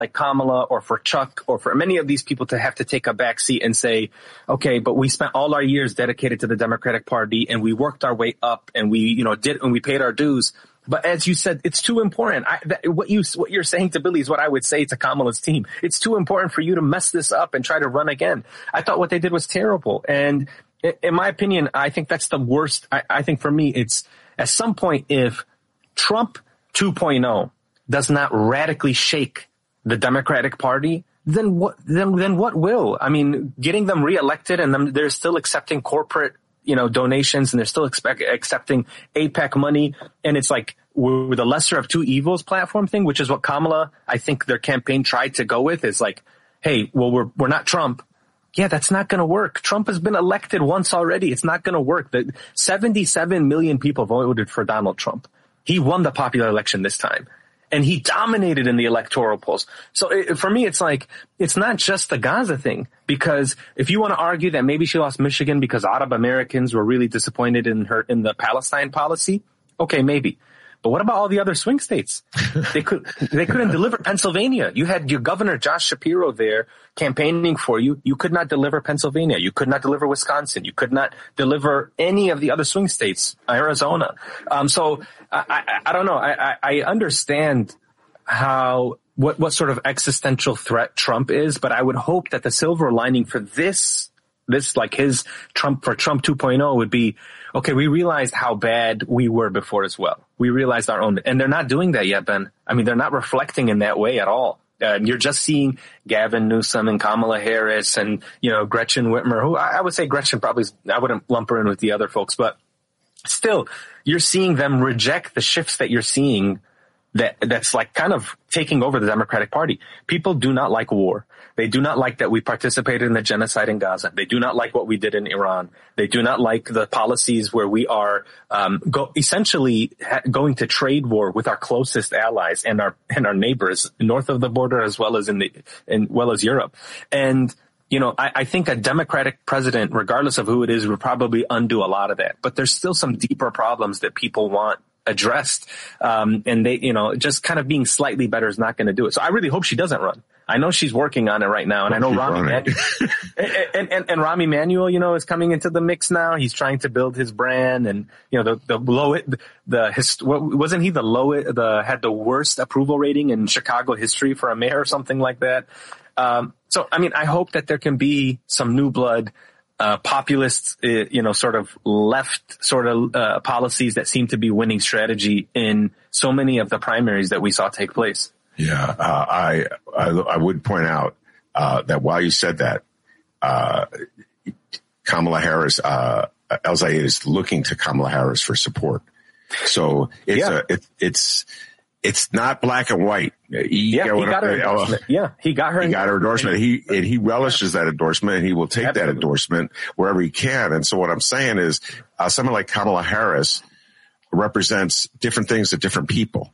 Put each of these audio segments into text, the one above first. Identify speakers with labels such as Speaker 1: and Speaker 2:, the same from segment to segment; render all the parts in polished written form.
Speaker 1: like Kamala or for Chuck or for many of these people to have to take a back seat and say, okay, but we spent all our years dedicated to the Democratic Party and we worked our way up and we, we paid our dues. But as you said, it's too important. What you're saying to Billy is what I would say to Kamala's team. It's too important for you to mess this up and try to run again. I thought what they did was terrible. And in my opinion, I think that's the worst. I think for me, it's at some point, if Trump 2.0 does not radically shake the Democratic Party, then what will? I mean, getting them reelected and they're still accepting corporate, donations and they're still accepting AIPAC money. And it's like with the lesser of two evils platform thing, which is what Kamala, I think their campaign tried to go with, is like, hey, well, we're not Trump. Yeah, that's not going to work. Trump has been elected once already. It's not going to work. 77 million people voted for Donald Trump. He won the popular election this time. And he dominated in the electoral polls. So for me, it's like, it's not just the Gaza thing, because if you want to argue that maybe she lost Michigan because Arab Americans were really disappointed in the Palestine policy, okay, maybe. But what about all the other swing states? They couldn't deliver Pennsylvania. You had your governor, Josh Shapiro, there campaigning for you. You could not deliver Pennsylvania. You could not deliver Wisconsin. You could not deliver any of the other swing states, Arizona. So I don't know. I understand what sort of existential threat Trump is, but I would hope that the silver lining for this like his Trump 2.0 would be, okay, we realized how bad we were before as well. We realized our own, and they're not doing that yet, Ben. I mean, they're not reflecting in that way at all. You're just seeing Gavin Newsom and Kamala Harris and, Gretchen Whitmer, who I would say Gretchen probably, I wouldn't lump her in with the other folks, but still, you're seeing them reject the shifts that you're seeing that's like kind of taking over the Democratic Party. People do not like war. They do not like that we participated in the genocide in Gaza. They do not like what we did in Iran. They do not like the policies where we are essentially going to trade war with our closest allies and our neighbors north of the border as well as as Europe. And I think a Democratic president, regardless of who it is, would probably undo a lot of that. But there's still some deeper problems that people want addressed. And they, just kind of being slightly better is not going to do it. So I really hope she doesn't run. I know she's working on it right now. And I know Rahm Emanuel, is coming into the mix now. He's trying to build his brand and, wasn't he had the worst approval rating in Chicago history for a mayor or something like that. So, I mean, I hope that there can be some new blood, populist, sort of left policies that seem to be winning strategy in so many of the primaries that we saw take place.
Speaker 2: Yeah, I would point out that while you said that, Kamala Harris, El Zayed is looking to Kamala Harris for support. So it's not black and white. He got her endorsement. He got her endorsement. He relishes that endorsement, and he will take that endorsement wherever he can. And so what I'm saying is, someone like Kamala Harris represents different things to different people.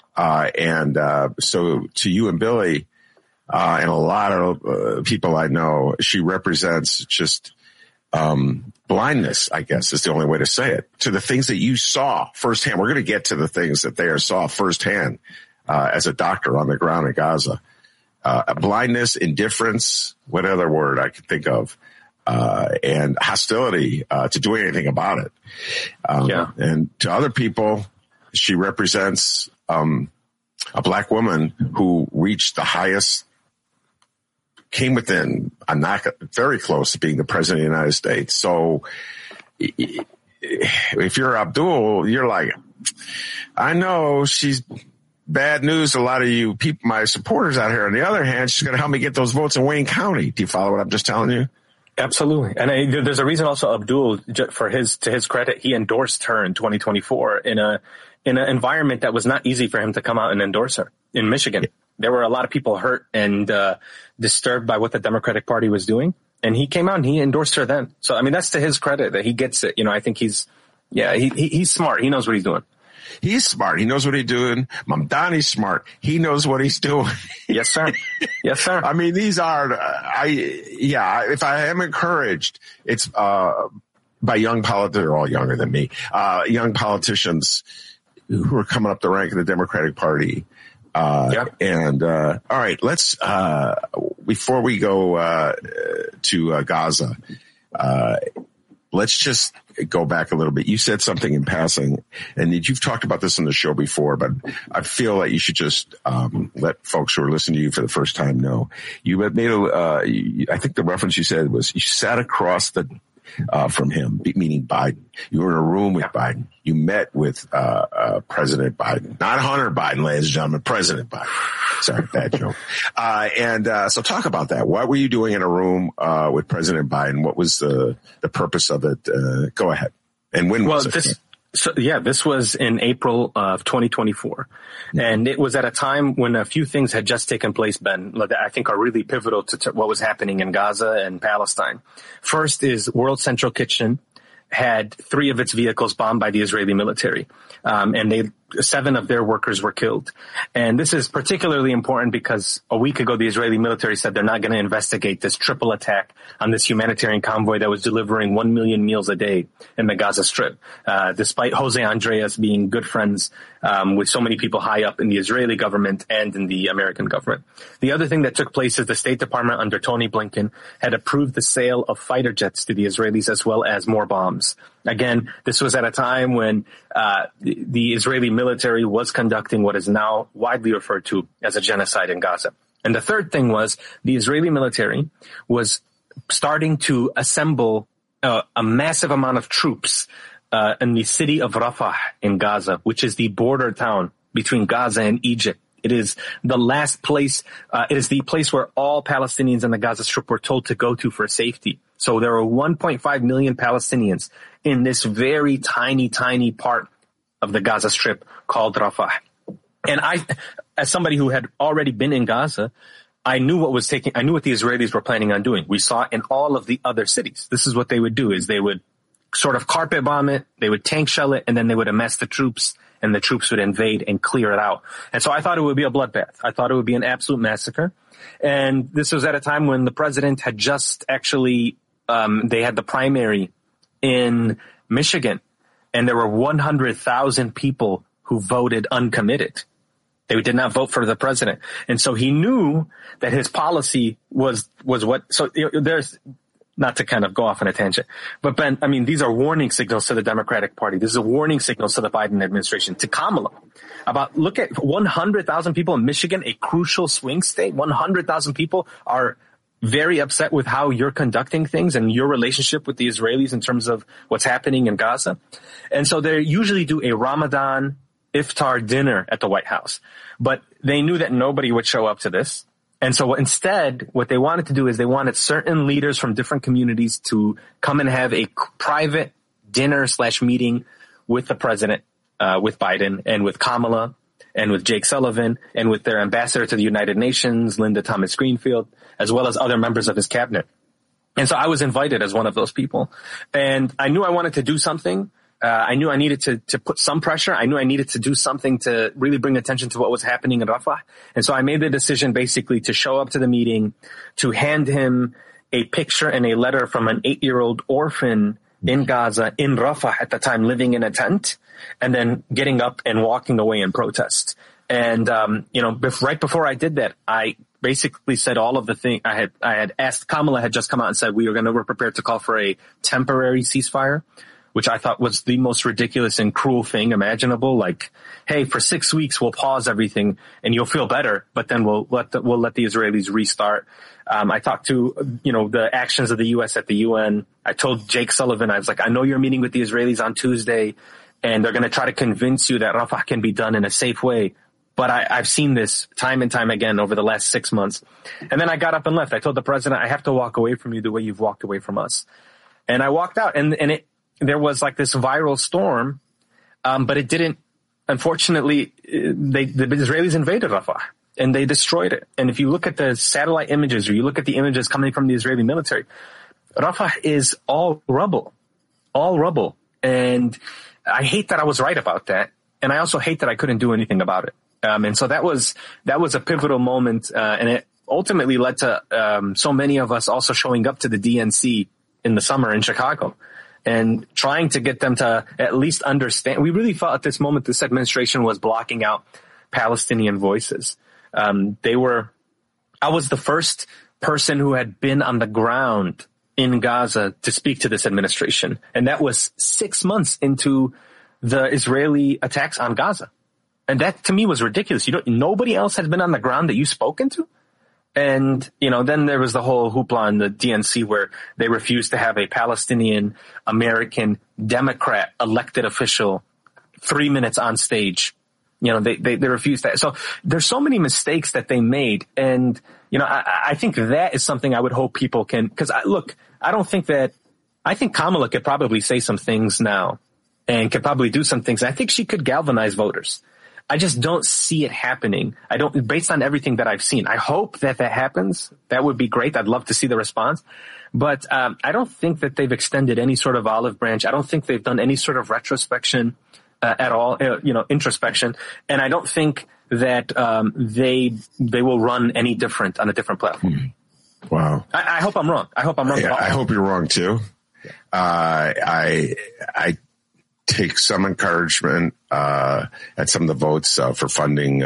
Speaker 2: So to you and Billy, and a lot of people I know, she represents just blindness, I guess is the only way to say it, to the things that you saw firsthand. We're going to get to the things that they saw firsthand as a doctor on the ground in Gaza. Blindness, indifference, what other word I can think of, and hostility to doing anything about it. And to other people, she represents a black woman who reached the highest, came within a knock, very close to being the president of the United States. So if you're Abdul, you're like, I know she's bad news to a lot of you people, my supporters out here. On the other hand, she's going to help me get those votes in Wayne County. Do you follow what I'm just telling you?
Speaker 1: Absolutely. And there's a reason also Abdul, to his credit, he endorsed her in 2024 in an environment that was not easy for him to come out and endorse her in Michigan. There were a lot of people hurt and disturbed by what the Democratic Party was doing. And he came out and he endorsed her then. So, I mean, that's to his credit that he gets it. I think he's smart. He knows what he's doing.
Speaker 2: He's smart. He knows what he's doing. Mamdani's smart. He knows what he's doing.
Speaker 1: Yes, sir. Yes, sir.
Speaker 2: I mean, these are, if I am encouraged, it's, by young politicians, they're all younger than me, young politicians who are coming up the rank of the Democratic Party, And all right, let's before we go to Gaza, let's just go back a little bit. You said something in passing, and you've talked about this on the show before, but I feel like you should just let folks who are listening to you for the first time know. You had made I think the reference you said was you sat across from him, meaning Biden. You were in a room with Biden. You met with President Biden, not Hunter Biden, ladies and gentlemen, President Biden. Sorry, bad joke. So talk about that. What were you doing in a room with President Biden? What was the purpose of it? Go ahead. And when was it?
Speaker 1: This was in April of 2024. And it was at a time when a few things had just taken place, Ben, that I think are really pivotal to what was happening in Gaza and Palestine. First is World Central Kitchen had 3 of its vehicles bombed by the Israeli military. And 7 of their workers were killed. And this is particularly important because a week ago, the Israeli military said they're not going to investigate this triple attack on this humanitarian convoy that was delivering 1 million meals a day in the Gaza Strip, despite Jose Andreas being good friends with so many people high up in the Israeli government and in the American government. The other thing that took place is the State Department under Tony Blinken had approved the sale of fighter jets to the Israelis as well as more bombs. Again, this was at a time when the Israeli military was conducting what is now widely referred to as a genocide in Gaza. And the third thing was the Israeli military was starting to assemble a massive amount of troops in the city of Rafah in Gaza, which is the border town between Gaza and Egypt. It is the last place, it is the place where all Palestinians in the Gaza Strip were told to go to for safety. So there are 1.5 million Palestinians in this very tiny part of the Gaza Strip called Rafah. And I, as somebody who had already been in Gaza, I knew what the Israelis were planning on doing. We saw it in all of the other cities. This is what they would do, is they would sort of carpet bomb it, they would tank shell it, and then they would amass the troops, and the troops would invade and clear it out. And so I thought it would be a bloodbath. I thought it would be an absolute massacre. And this was at a time when the president had just actually, they had the primary in Michigan, and there were 100,000 people who voted uncommitted. They did not vote for the president. And so he knew that his policy was what, so there's, not to kind of go off on a tangent, but Ben, I mean, these are warning signals to the Democratic Party. This is a warning signal to the Biden administration, to Kamala, about look at 100,000 people in Michigan, a crucial swing state. 100,000 people are very upset with how you're conducting things and your relationship with the Israelis in terms of what's happening in Gaza. And so they usually do a Ramadan iftar dinner at the White House, but they knew that nobody would show up to this. And so instead, what they wanted to do is they wanted certain leaders from different communities to come and have a private dinner/meeting with the president, with Biden and with Kamala and with Jake Sullivan and with their ambassador to the United Nations, Linda Thomas Greenfield, as well as other members of his cabinet. And so I was invited as one of those people. And I knew I wanted to do something. I knew I needed to put some pressure. I knew I needed to do something to really bring attention to what was happening in Rafah. And so I made the decision basically to show up to the meeting, to hand him a picture and a letter from an 8-year-old orphan in Gaza, in Rafah at the time, living in a tent, and then getting up and walking away in protest. And, right before I did that, I basically said all of the things I had asked. Kamala had just come out and said we're prepared to call for a temporary ceasefire, which I thought was the most ridiculous and cruel thing imaginable. Like, hey, for 6 weeks, we'll pause everything and you'll feel better, but then we'll let the Israelis restart. I talked to, the actions of the U.S. at the UN. I told Jake Sullivan, I was like, I know you're meeting with the Israelis on Tuesday and they're going to try to convince you that Rafah can be done in a safe way. But I've seen this time and time again over the last 6 months. And then I got up and left. I told the president, I have to walk away from you the way you've walked away from us. And I walked out there was like this viral storm, but it didn't, unfortunately, the Israelis invaded Rafah and they destroyed it. And if you look at the satellite images or you look at the images coming from the Israeli military, Rafah is all rubble. And I hate that I was right about that. And I also hate that I couldn't do anything about it. And so that was a pivotal moment. And it ultimately led to so many of us also showing up to the DNC in the summer in Chicago and trying to get them to at least understand. We really felt at this moment this administration was blocking out Palestinian voices. I was the first person who had been on the ground in Gaza to speak to this administration. And that was 6 months into the Israeli attacks on Gaza. And that to me was ridiculous. Nobody else has been on the ground that you've spoken to. And, then there was the whole hoopla in the DNC where they refused to have a Palestinian American Democrat elected official 3 minutes on stage. They refused that. So there's so many mistakes that they made. And, I think that is something I would hope people can, because I think Kamala could probably say some things now and could probably do some things. I think she could galvanize voters. I just don't see it happening. Based on everything that I've seen. I hope that happens. That would be great. I'd love to see the response. But I don't think that they've extended any sort of olive branch. I don't think they've done any sort of retrospection at all, introspection. And I don't think that they will run any different on a different platform.
Speaker 2: Wow.
Speaker 1: I hope I'm wrong. I hope I'm wrong.
Speaker 2: Yeah, I hope you're wrong too. I take some encouragement at some of the votes for funding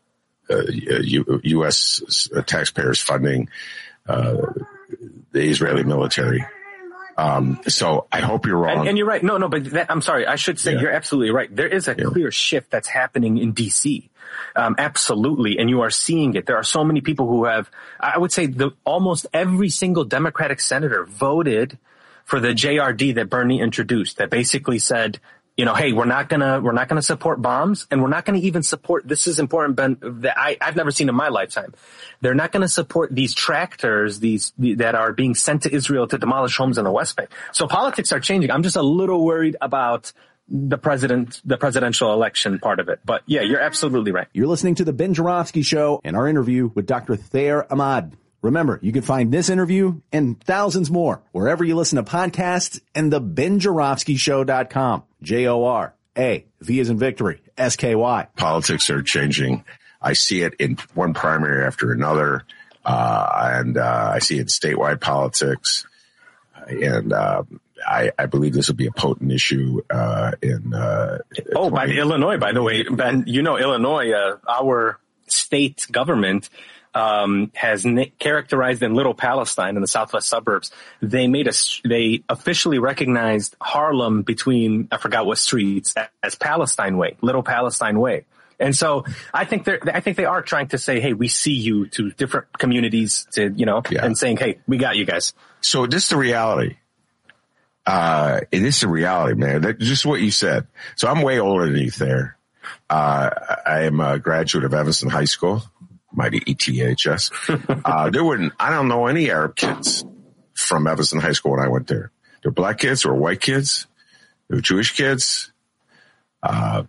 Speaker 2: U.S. taxpayers funding the Israeli military. So I hope you're wrong.
Speaker 1: And you're right. No, but I'm sorry. I should say you're absolutely right. There is a clear shift that's happening in D.C. Absolutely. And you are seeing it. There are so many people who have, I would say almost every single Democratic senator voted for the JRD that Bernie introduced that basically said, hey, we're not gonna support bombs, and we're not gonna even support, this is important, Ben, that I've never seen in my lifetime. They're not gonna support these tractors, that are being sent to Israel to demolish homes in the West Bank. So politics are changing. I'm just a little worried about the presidential election part of it. But yeah, you're absolutely right.
Speaker 3: You're listening to the Ben Joravsky Show and our interview with Dr. Thayer Ahmad. Remember, you can find this interview and thousands more wherever you listen to podcasts and the BenJoravskyShow.com. JORA, V as in victory, SKY.
Speaker 2: Politics are changing. I see it in one primary after another, and I see it in statewide politics. And I believe this will be a potent issue by
Speaker 1: Illinois, by the way. Ben, Illinois, our state government has characterized in Little Palestine in the southwest suburbs. They officially recognized Harlem between, I forgot what streets, as Palestine Way, Little Palestine Way. And so I think they are trying to say, hey, we see you, to different communities, and saying, hey, we got you guys.
Speaker 2: So this is the reality. It is the reality, man. That's just what you said. So I'm way older than you there. I am a graduate of Evanston High School. Mighty ETHS. I don't know any Arab kids from Evanston High School when I went there. They're black kids or white kids. They're Jewish kids. That's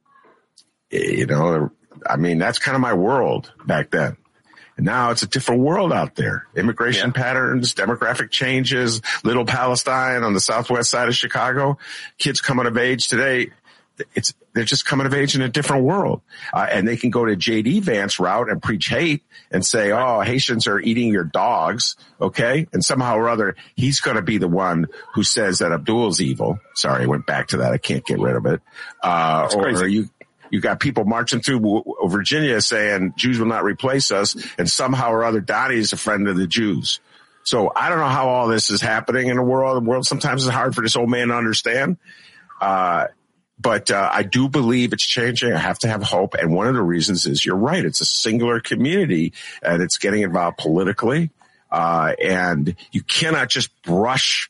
Speaker 2: kind of my world back then. And now it's a different world out there. Immigration patterns, demographic changes, Little Palestine on the southwest side of Chicago. Kids coming of age today. They're just coming of age in a different world. And they can go to J.D. Vance route and preach hate and say, oh, Haitians are eating your dogs. Okay. And somehow or other, he's going to be the one who says that Abdul's evil. Sorry, I went back to that. I can't get rid of it. Or you got people marching through Virginia saying Jews will not replace us. And somehow or other, Donnie is a friend of the Jews. So I don't know how all this is happening in the world. The world sometimes is hard for this old man to understand. But I do believe it's changing. I have to have hope. And one of the reasons is you're right. It's a singular community and it's getting involved politically. And you cannot just brush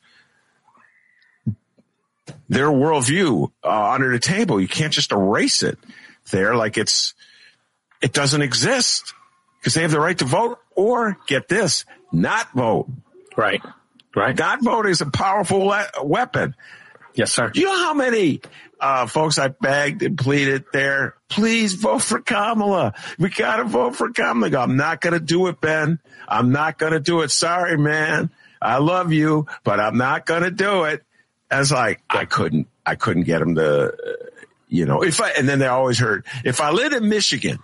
Speaker 2: their worldview under the table. You can't just erase it there like it doesn't exist, because they have the right to vote, or get this, not vote.
Speaker 1: Right.
Speaker 2: Not vote is a powerful weapon.
Speaker 1: Yes, sir.
Speaker 2: You know how many folks I begged and pleaded there, please vote for Kamala. We got to vote for Kamala. They go, I'm not going to do it, Ben. I'm not going to do it. Sorry, man. I love you, but I'm not going to do it. I was like, I couldn't get him to, and then they always heard, if I lived in Michigan,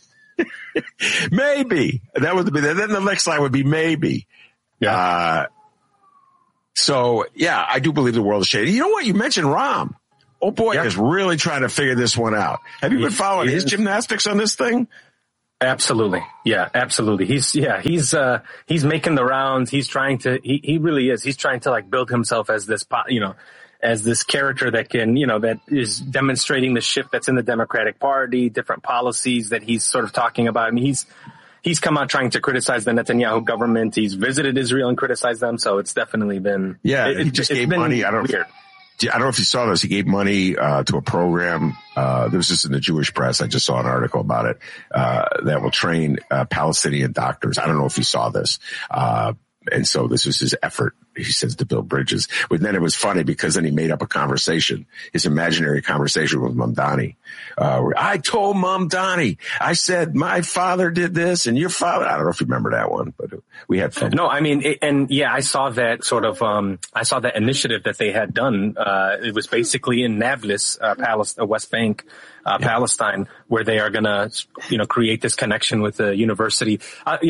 Speaker 2: maybe. That would be, then the next line would be maybe. Yeah. So, yeah, I do believe the world is shady. You know what? You mentioned Rahm. Oh boy, is really trying to figure this one out. Have you been following his gymnastics on this thing?
Speaker 1: Absolutely. Yeah, absolutely. He's making the rounds. He's trying to, he really is. He's trying to like build himself as this, as this character that can, that is demonstrating the shift that's in the Democratic Party, different policies that he's sort of talking about. I mean, he's come out trying to criticize the Netanyahu government. He's visited Israel and criticized them. So it's definitely been,
Speaker 2: he just gave money. I don't know if you saw this. He gave money to a program. There was just in the Jewish press. I just saw an article about it that will train Palestinian doctors. I don't know if you saw this. And so this was his effort, he says, to build bridges. But then it was funny because then he made up a conversation, his imaginary conversation with Mamdani. Where I told Mamdani, I said, my father did this and your father. I don't know if you remember that one, but we had fun.
Speaker 1: No, I mean, I saw that sort of, I saw that initiative that they had done. It was basically in Nablus, West Bank, Palestine, where they are going to, create this connection with the university.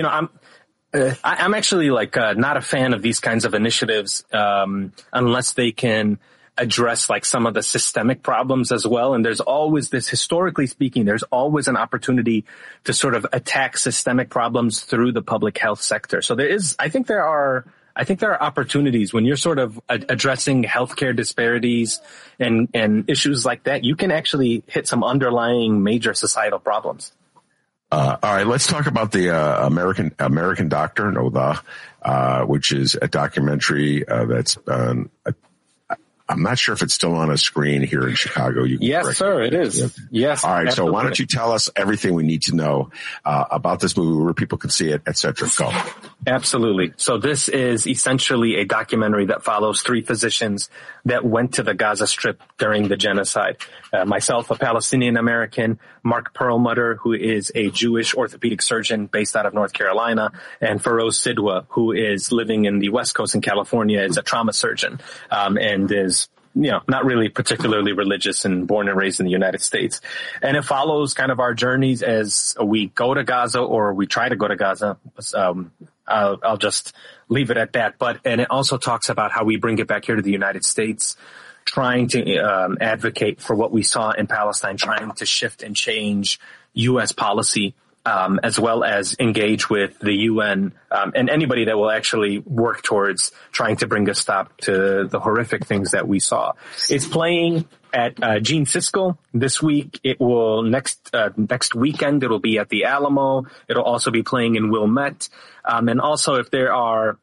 Speaker 1: I'm actually not a fan of these kinds of initiatives, unless they can address like some of the systemic problems as well. And there's always this, historically speaking, there's always an opportunity to sort of attack systemic problems through the public health sector. So I think there are opportunities when you're sort of addressing healthcare disparities and issues like that. You can actually hit some underlying major societal problems.
Speaker 2: All right, let's talk about the American Doctor, Noda, which is a documentary that's I'm not sure if it's still on a screen here in Chicago.
Speaker 1: Yes, sir, it is. Yes.
Speaker 2: All right,
Speaker 1: absolutely.
Speaker 2: So why don't you tell us everything we need to know about this movie, where people can see it, et cetera. Go.
Speaker 1: Absolutely. So this is essentially a documentary that follows 3 physicians that went to the Gaza Strip during the genocide. Myself, a Palestinian American, Mark Perlmutter, who is a Jewish orthopedic surgeon based out of North Carolina, and Feroz Sidwa, who is living in the West Coast in California, is a trauma surgeon, and is not really particularly religious and born and raised in the United States. And it follows kind of our journeys as we go to Gaza or we try to go to Gaza. I'll just leave it at that. And it also talks about how we bring it back here to the United States, trying to advocate for what we saw in Palestine, trying to shift and change U.S. policy, as well as engage with the UN and anybody that will actually work towards trying to bring a stop to the horrific things that we saw. It's playing at Gene Siskel this week. It will next weekend. It'll be at the Alamo. It'll also be playing in Wilmette. And also, if there are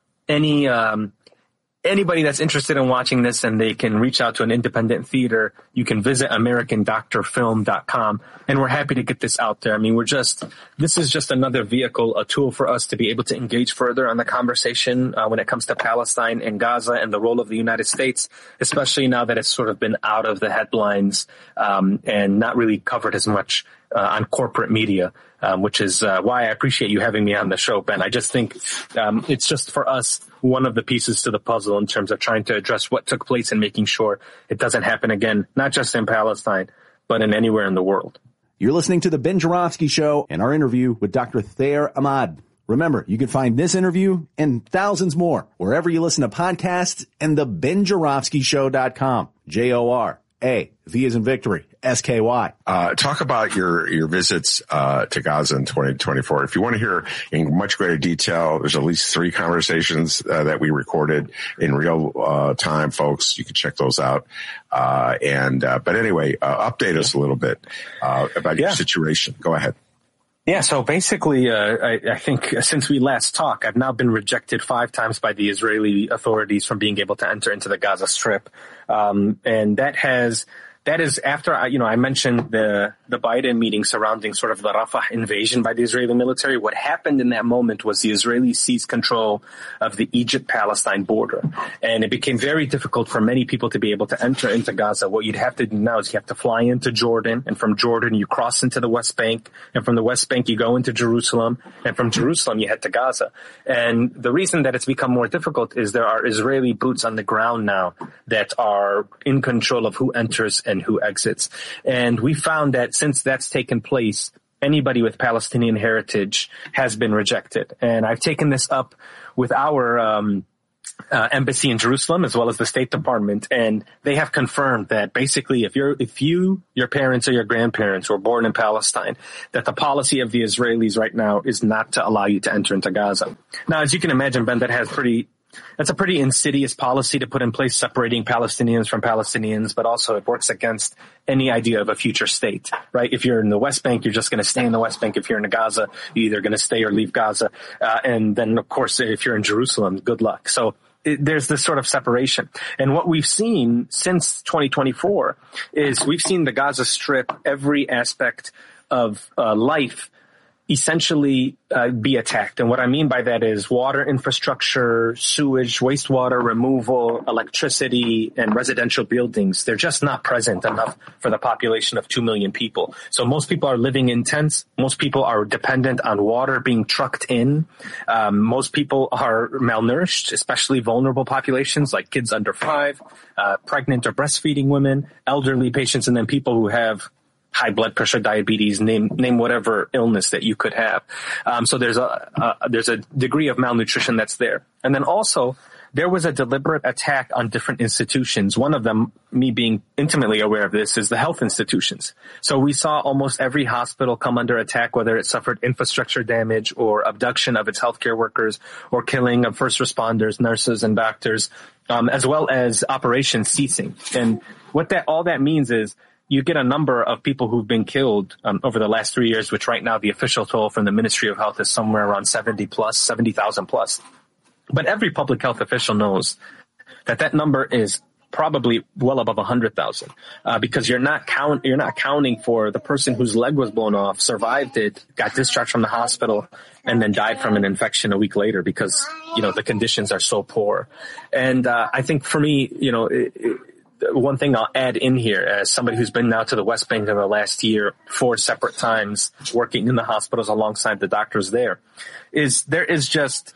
Speaker 1: anybody that's interested in watching this and they can reach out to an independent theater, you can visit AmericanDoctorFilm.com, and we're happy to get this out there. I mean, this is just another vehicle, a tool for us to be able to engage further on the conversation when it comes to Palestine and Gaza and the role of the United States, especially now that it's sort of been out of the headlines and not really covered as much on corporate media, which is why I appreciate you having me on the show, Ben. I just think it's just for us one of the pieces to the puzzle in terms of trying to address what took place and making sure it doesn't happen again, not just in Palestine, but in anywhere in the world.
Speaker 3: You're listening to The Ben Joravsky Show and our interview with Dr. Thayer Ahmad. Remember, you can find this interview and thousands more wherever you listen to podcasts and thebenjoravskyshow.com. JORA, V as in victory, SKY.
Speaker 2: Talk about your visits to Gaza in 2024. If you want to hear in much greater detail, there's at least 3 conversations that we recorded in real time, folks. You can check those out. But anyway, update us a little bit about your situation. Go ahead.
Speaker 1: Yeah, so basically, I think since we last talked, I've now been rejected 5 times by the Israeli authorities from being able to enter into the Gaza Strip. And that is after I mentioned the Biden meeting surrounding sort of the Rafah invasion by the Israeli military. What happened in that moment was the Israelis seized control of the Egypt-Palestine border. And it became very difficult for many people to be able to enter into Gaza. What you'd have to do now is you have to fly into Jordan, and from Jordan you cross into the West Bank, and from the West Bank you go into Jerusalem, and from Jerusalem you head to Gaza. And the reason that it's become more difficult is there are Israeli boots on the ground now that are in control of who enters and who exits. And we found that since that's taken place, anybody with Palestinian heritage has been rejected. And I've taken this up with our embassy in Jerusalem, as well as the State Department, and they have confirmed that basically if your parents or your grandparents were born in Palestine, that the policy of the Israelis right now is not to allow you to enter into Gaza. Now, as you can imagine, Ben, that's a pretty insidious policy to put in place, separating Palestinians from Palestinians, but also it works against any idea of a future state, right? If you're in the West Bank, you're just going to stay in the West Bank. If you're in Gaza, you're either going to stay or leave Gaza. And then, of course, if you're in Jerusalem, good luck. So there's this sort of separation. And what we've seen since 2024 is we've seen the Gaza Strip, every aspect of life essentially be attacked. And what I mean by that is water infrastructure, sewage, wastewater removal, electricity, and residential buildings. They're just not present enough for the population of 2 million people. So most people are living in tents. Most people are dependent on water being trucked in. Most people are malnourished, especially vulnerable populations like kids under 5, pregnant or breastfeeding women, elderly patients, and then people who have high blood pressure, diabetes, name whatever illness that you could have. So there's a degree of malnutrition that's there. And then also there was a deliberate attack on different institutions. One of them, me being intimately aware of this, is the health institutions. So we saw almost every hospital come under attack, whether it suffered infrastructure damage or abduction of its healthcare workers or killing of first responders, nurses, and doctors, as well as operations ceasing. And what all that means is you get a number of people who've been killed over the last 3 years, which right now the official toll from the Ministry of Health is somewhere around 70,000 plus. But every public health official knows that number is probably well above 100,000, because you're not counting for the person whose leg was blown off, survived it, got discharged from the hospital, and then died from an infection a week later because, the conditions are so poor. And I think for me, one thing I'll add in here, as somebody who's been now to the West Bank in the last year 4 separate times, working in the hospitals alongside the doctors there is just,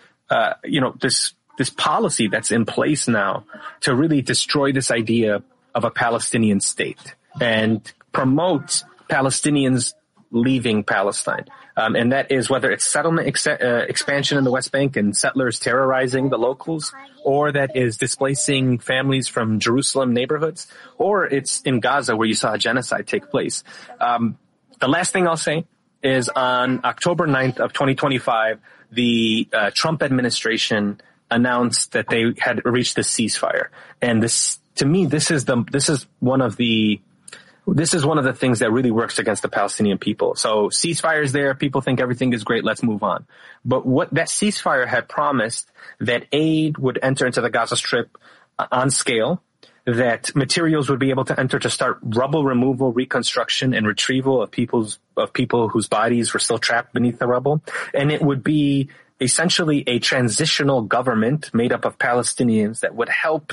Speaker 1: this policy that's in place now to really destroy this idea of a Palestinian state and promote Palestinians leaving Palestine. And that is whether it's settlement expansion in the West Bank and settlers terrorizing the locals, or that is displacing families from Jerusalem neighborhoods, or it's in Gaza where you saw a genocide take place. The last thing I'll say is on October 9th of 2025, the Trump administration announced that they had reached the ceasefire. And this, to me, this is one of the things that really works against the Palestinian people. So ceasefire is there. People think everything is great. Let's move on. But what that ceasefire had promised, that aid would enter into the Gaza Strip on scale, that materials would be able to enter to start rubble removal, reconstruction, and retrieval of people whose bodies were still trapped beneath the rubble. And it would be essentially a transitional government made up of Palestinians that would help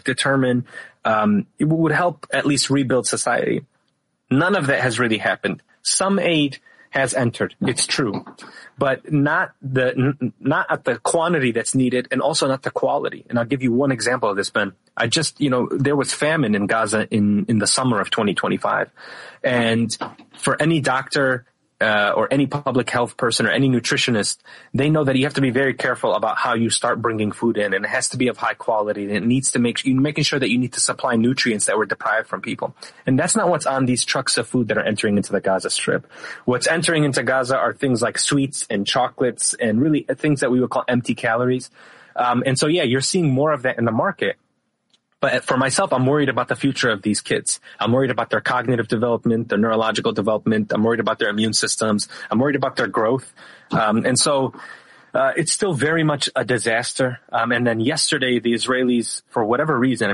Speaker 1: it would help at least rebuild society. None of that has really happened. Some aid has entered, it's true, but not at the quantity that's needed, and also not the quality. And I'll give you one example of this, Ben. There was famine in Gaza in the summer of 2025. And for any doctor, or any public health person or any nutritionist, they know that you have to be very careful about how you start bringing food in, and it has to be of high quality, and it needs to making sure that you need to supply nutrients that were deprived from people. And that's not what's on these trucks of food that are entering into the Gaza Strip. What's entering into Gaza are things like sweets and chocolates and really things that we would call empty calories. And so, you're seeing more of that in the market. But for myself, I'm worried about the future of these kids. I'm worried about their cognitive development, their neurological development. I'm worried about their immune systems. I'm worried about their growth. And so it's still very much a disaster. And then yesterday, the Israelis, for whatever reason,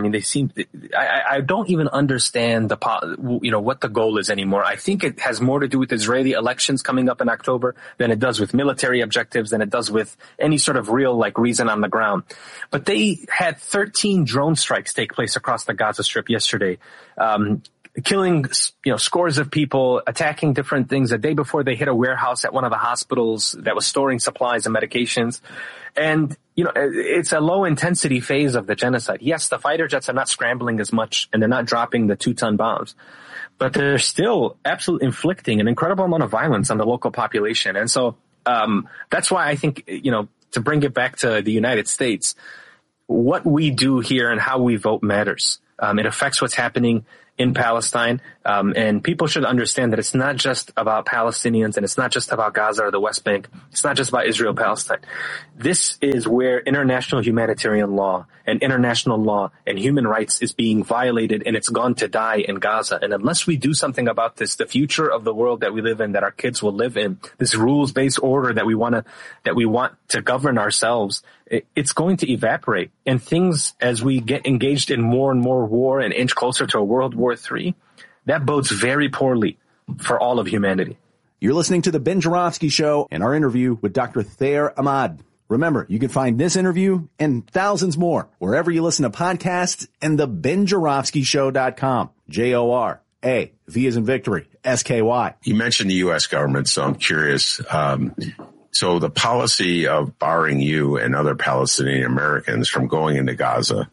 Speaker 1: I don't even understand what the goal is anymore. I think it has more to do with Israeli elections coming up in October than it does with military objectives, than it does with any sort of real reason on the ground. But they had 13 drone strikes take place across the Gaza Strip yesterday. Killing, scores of people, attacking different things. The day before, they hit a warehouse at one of the hospitals that was storing supplies and medications. And, it's a low intensity phase of the genocide. Yes, the fighter jets are not scrambling as much, and they're not dropping the 2-ton bombs, but they're still absolutely inflicting an incredible amount of violence on the local population. And so, that's why I think, to bring it back to the United States, what we do here and how we vote matters. It affects what's happening in Palestine. And people should understand that it's not just about Palestinians and it's not just about Gaza or the West Bank. It's not just about Israel, Palestine. This is where international humanitarian law and international law and human rights is being violated, and it's gone to die in Gaza. And unless we do something about this, the future of the world that we live in, that our kids will live in, this rules-based order that we want to govern ourselves, it's going to evaporate. And things, as we get engaged in more and more war and inch closer to a World War III, that bodes very poorly for all of humanity.
Speaker 3: You're listening to The Ben Joravsky Show and our interview with Dr. Thayer Ahmad. Remember, you can find this interview and thousands more wherever you listen to podcasts and thebenjoravskyshow.com. JORA, V as in victory, SKY.
Speaker 2: You mentioned the U.S. government, so I'm curious. So the policy of barring you and other Palestinian Americans from going into Gaza,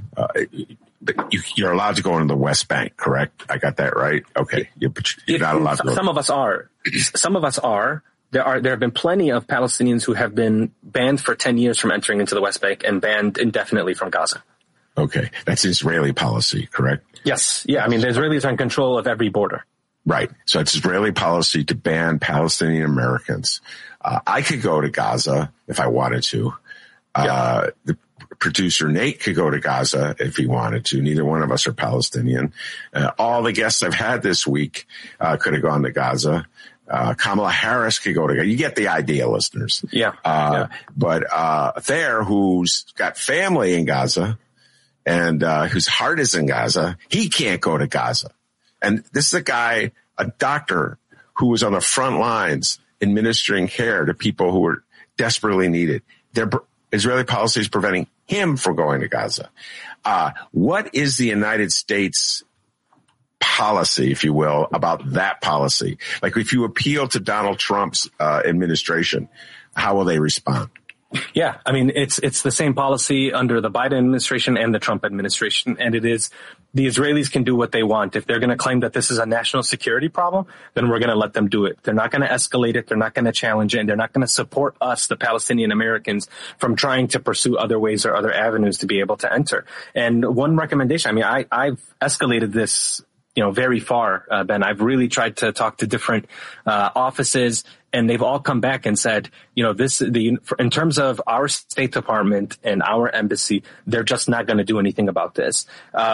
Speaker 2: you're allowed to go into the West Bank, correct? I got that right? Okay. You're not allowed to go.
Speaker 1: Some of us are. Some of us are. There have been plenty of Palestinians who have been banned for 10 years from entering into the West Bank and banned indefinitely from Gaza.
Speaker 2: Okay. That's Israeli policy, correct?
Speaker 1: Yes. Yeah. I mean, the Israelis are in control of every border.
Speaker 2: Right. So it's Israeli policy to ban Palestinian Americans. I could go to Gaza if I wanted to. The producer Nate could go to Gaza if he wanted to. Neither one of us are Palestinian. All the guests I've had this week could have gone to Gaza. Kamala Harris could go to Gaza. You get the idea, listeners.
Speaker 1: Yeah.
Speaker 2: But Thayer, who's got family in Gaza and whose heart is in Gaza, he can't go to Gaza. And this is a doctor who was on the front lines administering care to people who were desperately needed. Their Israeli policy is preventing him from going to Gaza. What is the United States policy, if you will, about that policy? Like, if you appeal to Donald Trump's administration, how will they respond?
Speaker 1: Yeah, I mean, it's the same policy under the Biden administration and the Trump administration, and it is the Israelis can do what they want. If they're going to claim that this is a national security problem, then we're going to let them do it. They're not going to escalate it. They're not going to challenge it, and they're not going to support us, the Palestinian Americans, from trying to pursue other ways or other avenues to be able to enter. And one recommendation, I mean, I've escalated this, very far, Ben. I've really tried to talk to different offices, and they've all come back and said, in terms of our State Department and our embassy, they're just not going to do anything about this.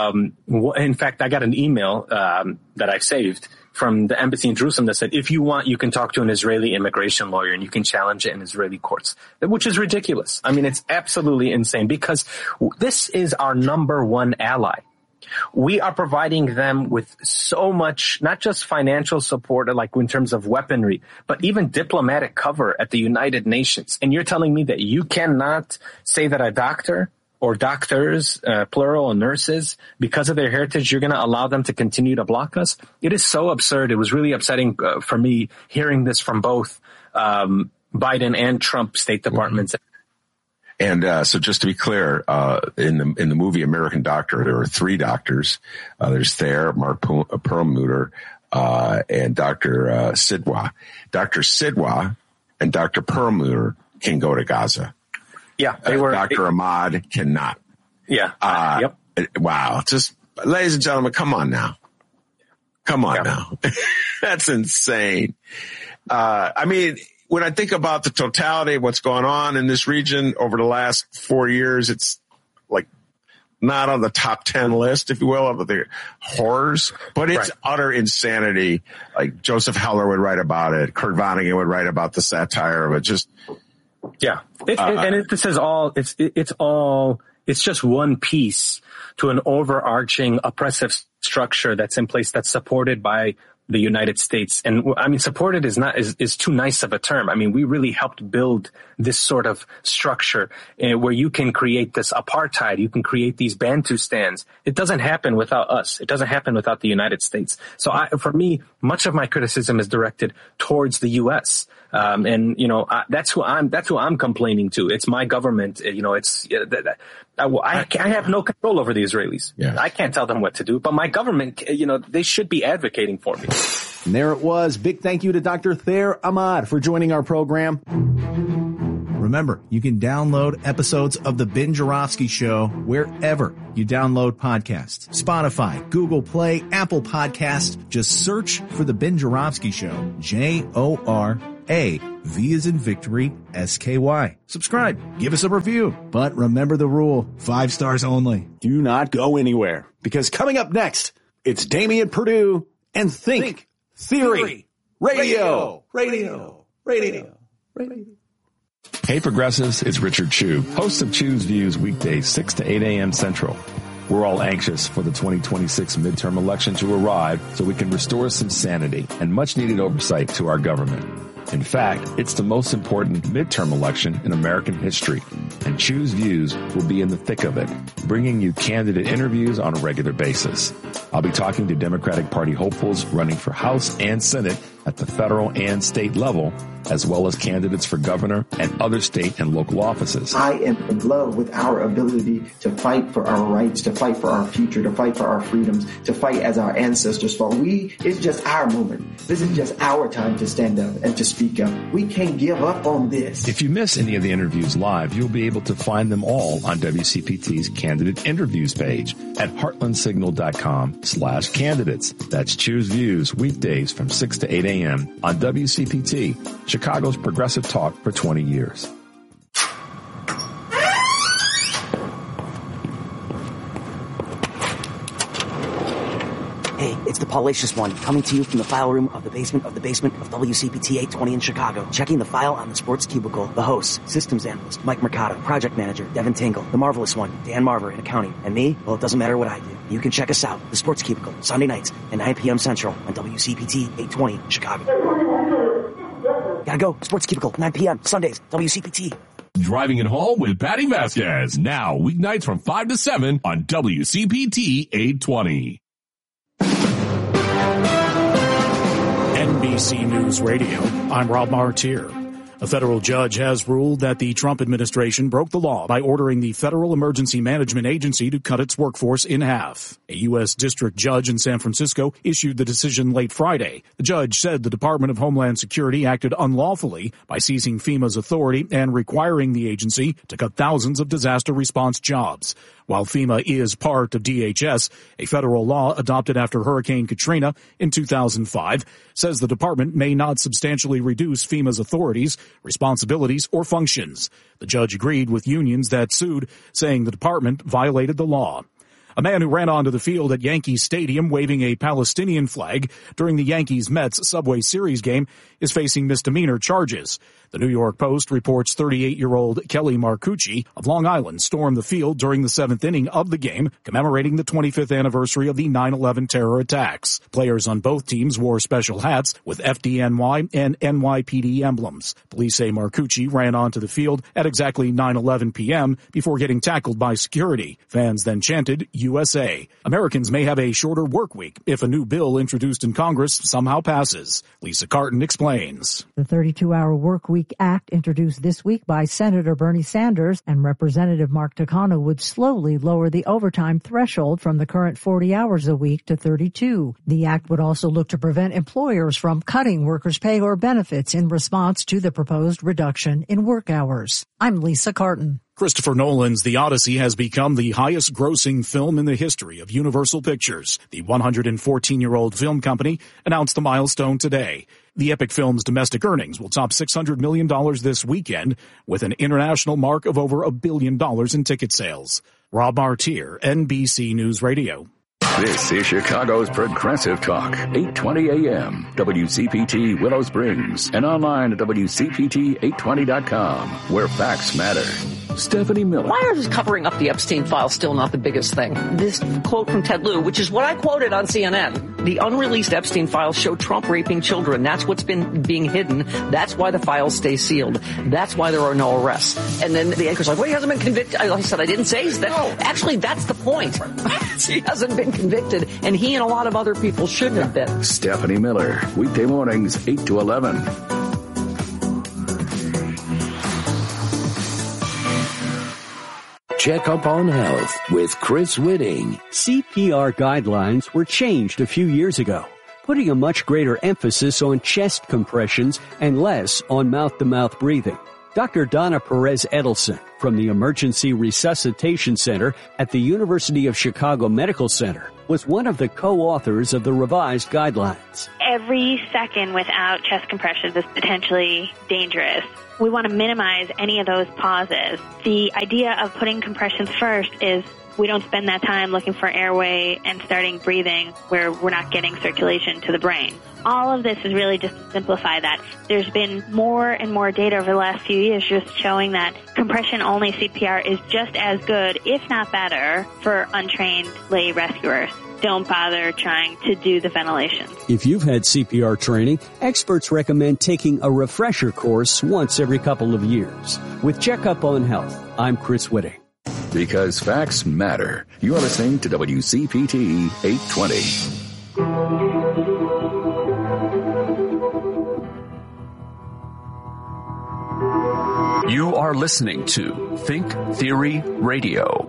Speaker 1: In fact, I got an email that I saved from the embassy in Jerusalem that said, if you want, you can talk to an Israeli immigration lawyer and you can challenge it in Israeli courts, which is ridiculous. I mean, it's absolutely insane because this is our number one ally. We are providing them with so much, not just financial support, like in terms of weaponry, but even diplomatic cover at the United Nations. And you're telling me that you cannot say that a doctor or doctors, plural, and nurses, because of their heritage, you're going to allow them to continue to block us? It is so absurd. It was really upsetting for me hearing this from both Biden and Trump State Departments. Mm-hmm.
Speaker 2: And so just to be clear, in the movie American Doctor, there are three doctors. There's Thayer, Mark Perlmutter, and Dr. Sidwa. Dr. Sidwa and Dr. Perlmutter can go to Gaza.
Speaker 1: Yeah, they were.
Speaker 2: Dr. Ahmad cannot.
Speaker 1: Yeah.
Speaker 2: Yep. Wow. Just, ladies and gentlemen, come on now. Come on now. That's insane. I mean, when I think about the totality of what's going on in this region over the last 4 years, it's like not on the top 10 list, if you will, of the horrors, but it's utter insanity. Like Joseph Heller would write about it. Kurt Vonnegut would write about the satire of it. Just,
Speaker 1: yeah. This is all, it's just one piece to an overarching oppressive structure that's in place, that's supported by the United States. And I mean, supported is too nice of a term. I mean, we really helped build this sort of structure where you can create this apartheid. You can create these Bantustans. It doesn't happen without us. It doesn't happen without the United States. So for me, much of my criticism is directed towards the U.S. That's who I'm complaining to. It's my government. I have no control over the Israelis. Yeah. I can't tell them what to do, but my government, they should be advocating for me.
Speaker 3: And there it was. Big thank you to Dr. Thayer Ahmad for joining our program. Remember, you can download episodes of The Ben Joravsky Show wherever you download podcasts. Spotify, Google Play, Apple Podcasts. Just search for The Ben Joravsky Show. J-O-R-A, V as in victory, S-K-Y. Subscribe. Give us a review. But remember the rule, 5 stars only. Do not go anywhere, because coming up next, it's Damian Perdue and Think Theory Radio.
Speaker 4: Hey Progressives, it's Richard Chu, host of Chu's Views weekdays 6 to 8 a.m. Central. We're all anxious for the 2026 midterm election to arrive so we can restore some sanity and much needed oversight to our government. In fact, it's the most important midterm election in American history, and Chu's Views will be in the thick of it, bringing you candidate interviews on a regular basis. I'll be talking to Democratic Party hopefuls running for House and Senate at the federal and state level, as well as candidates for governor and other state and local offices.
Speaker 5: I am in love with our ability to fight for our rights, to fight for our future, to fight for our freedoms, to fight as our ancestors fought. It's just our moment. This is just our time to stand up and to speak up. We can't give up on this.
Speaker 4: If you miss any of the interviews live, you'll be able to find them all on WCPT's candidate interviews page at heartlandsignal.com/candidates. That's Choose Views weekdays from 6 to 8 a.m. on WCPT, Chicago's progressive talk for 20 years.
Speaker 6: Hey, it's the Paulacious One, coming to you from the file room of the basement of WCPT 820 in Chicago. Checking the file on the Sports Cubicle. The hosts, systems analyst Mike Mercado, project manager Devin Tingle, the marvelous one, Dan Marver in accounting, and me, well, it doesn't matter what I do. You can check us out, the Sports Cubicle, Sunday nights at 9 p.m. Central on WCPT 820 in Chicago. Gotta go, Sports Cubicle, 9 p.m. Sundays, WCPT.
Speaker 7: Driving It Home with Patty Vasquez, now weeknights from 5 to 7 on WCPT 820.
Speaker 8: NBC News Radio, I'm Rob Martier. A federal judge has ruled that the Trump administration broke the law by ordering the Federal Emergency Management Agency to cut its workforce in half. A U.S. district judge in San Francisco issued the decision late Friday. The judge said the Department of Homeland Security acted unlawfully by seizing FEMA's authority and requiring the agency to cut thousands of disaster response jobs. While FEMA is part of DHS, a federal law adopted after Hurricane Katrina in 2005 says the department may not substantially reduce FEMA's authorities, responsibilities, or functions. The judge agreed with unions that sued, saying the department violated the law. A man who ran onto the field at Yankee Stadium waving a Palestinian flag during the Yankees-Mets Subway Series game is facing misdemeanor charges. The New York Post reports 38-year-old Kelly Marcucci of Long Island stormed the field during the 7th inning of the game, commemorating the 25th anniversary of the 9/11 terror attacks. Players on both teams wore special hats with FDNY and NYPD emblems. Police say Marcucci ran onto the field at exactly 9:11 p.m. before getting tackled by security. Fans then chanted, USA. Americans may have a shorter work week if a new bill introduced in Congress somehow passes. Lisa Carton explains.
Speaker 9: The 32-hour work week act introduced this week by Senator Bernie Sanders and Representative Mark Takano would slowly lower the overtime threshold from the current 40 hours a week to 32. The act would also look to prevent employers from cutting workers' pay or benefits in response to the proposed reduction in work hours. I'm Lisa Carton.
Speaker 8: Christopher Nolan's The Odyssey has become the highest-grossing film in the history of Universal Pictures. The 114-year-old film company announced the milestone today. The epic film's domestic earnings will top $600 million this weekend, with an international mark of over $1 billion in ticket sales. Rob Martier, NBC News Radio.
Speaker 10: This is Chicago's Progressive Talk, 820 AM, WCPT Willow Springs, and online at WCPT820.com, where facts matter. Stephanie Miller.
Speaker 11: Why is covering up the Epstein file still not the biggest thing? This quote from Ted Lieu, which is what I quoted on CNN. The unreleased Epstein files show Trump raping children. That's what's been being hidden. That's why the files stay sealed. That's why there are no arrests. And then the anchor's like, well, he hasn't been convicted. I said, I didn't say that. No. Actually, that's the point. He hasn't been convicted, and he and a lot of other people shouldn't have been.
Speaker 10: Stephanie Miller, weekday mornings, 8 to 11.
Speaker 12: Check up on health with Chris Whitting. CPR guidelines were changed a few years ago, putting a much greater emphasis on chest compressions and less on mouth-to-mouth breathing. Dr. Donna Perez Edelson from the Emergency Resuscitation Center at the University of Chicago Medical Center was one of the co-authors of the revised guidelines.
Speaker 13: Every second without chest compressions is potentially dangerous. We want to minimize any of those pauses. The idea of putting compressions first is we don't spend that time looking for airway and starting breathing where we're not getting circulation to the brain. All of this is really just to simplify that. There's been more and more data over the last few years just showing that compression-only CPR is just as good, if not better, for untrained lay rescuers. Don't bother trying to do the ventilation.
Speaker 12: If you've had CPR training, experts recommend taking a refresher course once every couple of years. With Checkup on Health, I'm Chris Whitting.
Speaker 10: Because facts matter. You're listening to WCPT 820.
Speaker 14: You are listening to Think Theory Radio.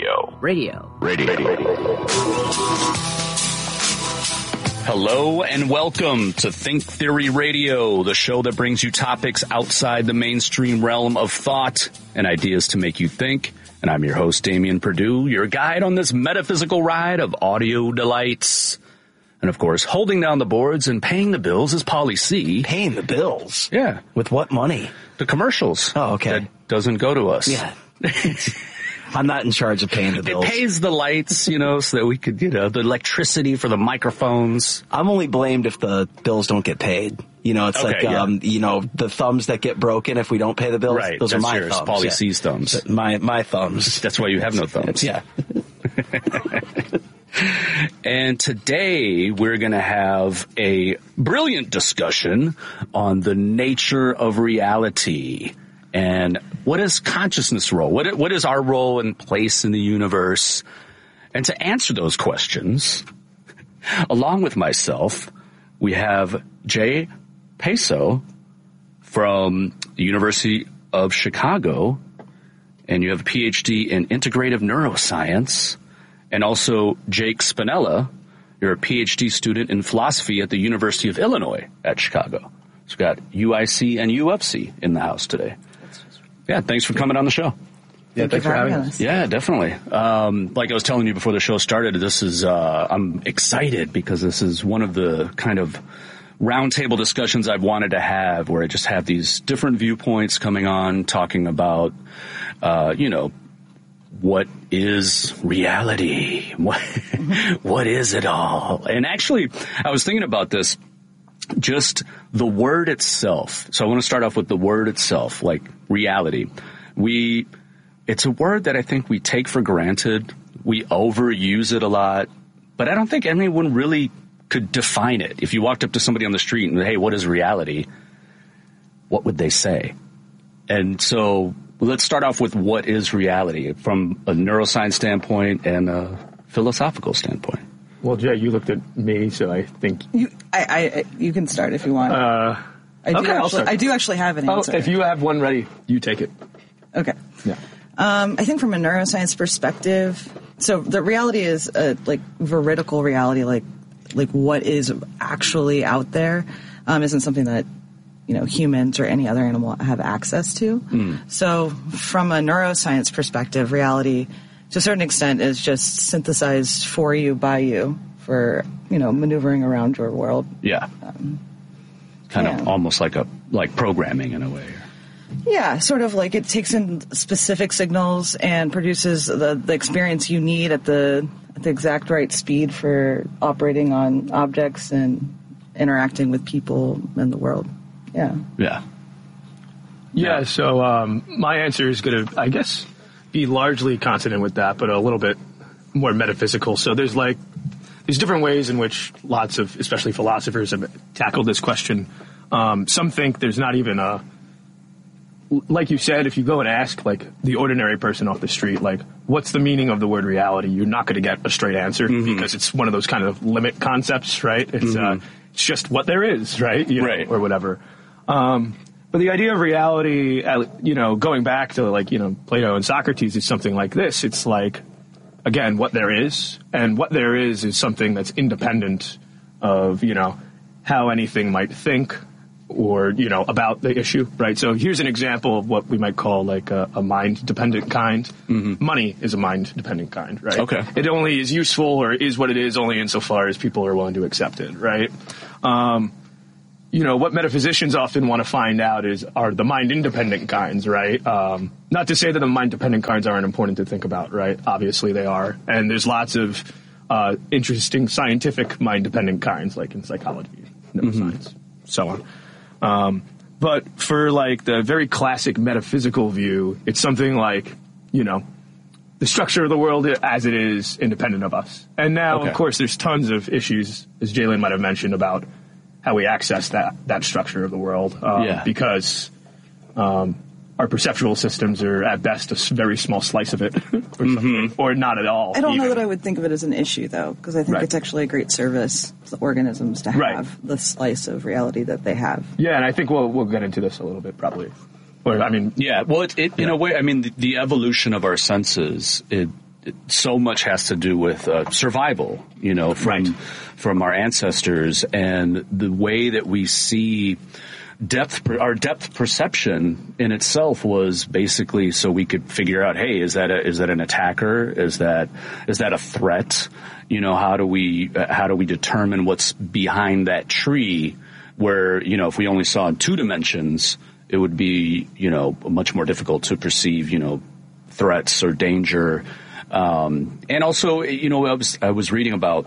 Speaker 14: Hello and welcome to Think Theory Radio, the show that brings you topics outside the mainstream realm of thought and ideas to make you think. And I'm your host, Damian Perdue, your guide on this metaphysical ride of audio delights. And of course, holding down the boards and paying the bills is Pauly C.
Speaker 6: Paying the bills?
Speaker 14: Yeah.
Speaker 6: With what money?
Speaker 14: The commercials.
Speaker 6: Oh, okay.
Speaker 14: That doesn't go to us.
Speaker 6: Yeah. I'm not in charge of paying the bills.
Speaker 14: It pays the lights, so that we could, the electricity for the microphones.
Speaker 6: I'm only blamed if the bills don't get paid. It's okay, the thumbs that get broken if we don't pay the bills.
Speaker 14: Right.
Speaker 6: Those are my thumbs.
Speaker 14: Pauly C's thumbs.
Speaker 6: My thumbs.
Speaker 14: That's why you have no thumbs.
Speaker 6: Yeah.
Speaker 14: And today we're going to have a brilliant discussion on the nature of reality. And what is consciousness role? What is our role and place in the universe? And to answer those questions, along with myself, we have Jay Peso from the University of Chicago, and you have a PhD in integrative neuroscience, and also Jake Spinella. You're a PhD student in philosophy at the University of Illinois at Chicago. So we've got UIC and UFC in the house today. Yeah, thanks for coming on the show.
Speaker 15: Yeah, thanks for having us.
Speaker 14: Yeah, definitely. Like I was telling you before the show started, this is I'm excited because this is one of the kind of roundtable discussions I've wanted to have, where I just have these different viewpoints coming on, talking about, what is reality? What is it all? And actually, I was thinking about this. Just the word itself. So I want to start off with the word itself, like reality. It's a word that I think we take for granted. We overuse it a lot, but I don't think anyone really could define it. If you walked up to somebody on the street and, hey, what is reality? What would they say? And so let's start off with what is reality from a neuroscience standpoint and a philosophical standpoint.
Speaker 15: Well, Jay, you looked at me, so I think
Speaker 16: you can start if you want. I do actually have an answer.
Speaker 15: If you have one ready, you take it.
Speaker 16: Okay.
Speaker 15: Yeah.
Speaker 16: I think from a neuroscience perspective, so the reality is like veridical reality, like what is actually out there, isn't something that humans or any other animal have access to. So from a neuroscience perspective, reality, to a certain extent, is just synthesized for you by you for, maneuvering around your world.
Speaker 14: Yeah. Kind of almost like programming in a way.
Speaker 16: Yeah, sort of like it takes in specific signals and produces the experience you need at the exact right speed for operating on objects and interacting with people in the world. Yeah.
Speaker 14: Yeah.
Speaker 15: Yeah, so my answer is going to, I guess, be largely consonant with that, but a little bit more metaphysical. So there's different ways in which lots of, especially philosophers, have tackled this question. Some think there's not even like you said, if you go and ask the ordinary person off the street, what's the meaning of the word reality, you're not going to get a straight answer because it's one of those kind of limit concepts, right? It's it's just what there is, right?
Speaker 14: Right.
Speaker 15: Or whatever. But the idea of reality, going back to Plato and Socrates, is something like this. It's again, what there is, and what there is something that's independent of, how anything might think, or, about the issue, right? So here's an example of what we might call like a mind-dependent kind. Mm-hmm. Money is a mind-dependent kind, right? Okay. It only is useful or is what it is only insofar as people are willing to accept it, right? What metaphysicians often want to find out are the mind-independent kinds, right? Not to say that the mind-dependent kinds aren't important to think about, right? Obviously they are. And there's lots of interesting scientific mind-dependent kinds, like in psychology, neuroscience, so on. But for like the very classic metaphysical view, it's something like, the structure of the world as it is independent of us. And now, of course, there's tons of issues, as Jalen might have mentioned, about how we access that structure of the world. Because our perceptual systems are at best a very small slice of it, or not at all.
Speaker 16: I don't know that I would think of it as an issue, though, because I think it's actually a great service to the organisms to have the slice of reality that they have.
Speaker 15: Yeah, and I think we'll get into this a little bit, probably. Or, I mean,
Speaker 14: in a way, I mean, the evolution of our senses, it so much has to do with survival, from our ancestors, and the way that we see our depth perception in itself was basically so we could figure out, hey, is that an attacker? Is that a threat? How do we determine what's behind that tree? Where if we only saw in 2 dimensions, it would be much more difficult to perceive threats or danger. And also I was reading about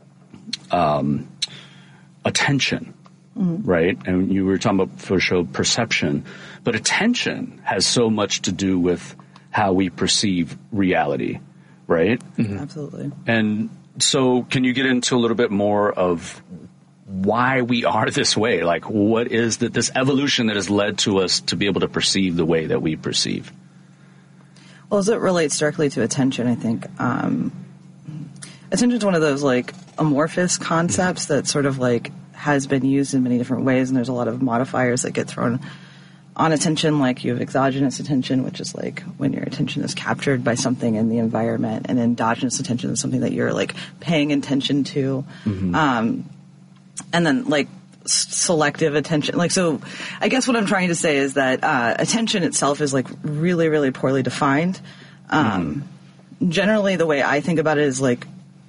Speaker 14: attention. Right. And you were talking about for show perception, but attention has so much to do with how we perceive reality. Right.
Speaker 16: Mm-hmm. Absolutely.
Speaker 14: And so can you get into a little bit more of why we are this way? Like, what is this evolution that has led to us to be able to perceive the way that we perceive?
Speaker 16: Well, as it relates directly to attention, I think attention is one of those like amorphous concepts that sort of like has been used in many different ways, and there's a lot of modifiers that get thrown on attention. Like you have exogenous attention, which is like when your attention is captured by something in the environment, and endogenous attention is something that you're like paying attention to. Mm-hmm. And then like selective attention. Like, so I guess what I'm trying to say is that attention itself is like really, really poorly defined. Generally, the way I think about it is like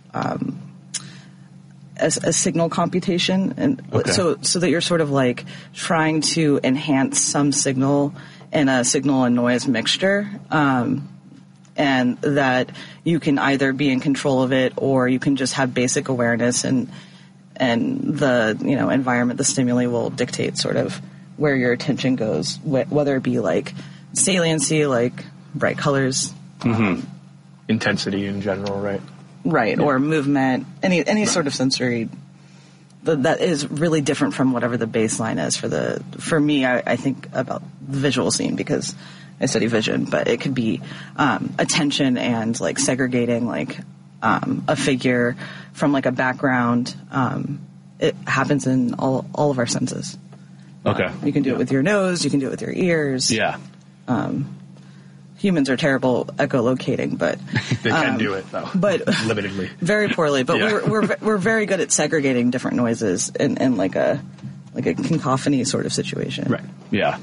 Speaker 16: a signal computation, and so that you're sort of like trying to enhance some signal in a signal and noise mixture, and that you can either be in control of it or you can just have basic awareness, and the environment, the stimuli will dictate sort of where your attention goes, whether it be like saliency, like bright colors,
Speaker 15: intensity in general, right?
Speaker 16: Right, or movement, any sort of sensory that is really different from whatever the baseline is for me. I think about the visual scene because I study vision, but it could be attention and like segregating like a figure from like a background. It happens in all of our senses.
Speaker 14: Okay.
Speaker 16: You can do it with your nose, you can do it with your ears.
Speaker 14: Yeah.
Speaker 16: Humans are terrible echolocating, but
Speaker 15: they can do it though,
Speaker 16: but
Speaker 15: limitedly,
Speaker 16: very poorly. But we're very good at segregating different noises in like a cacophony sort of situation.
Speaker 14: Right. Yeah.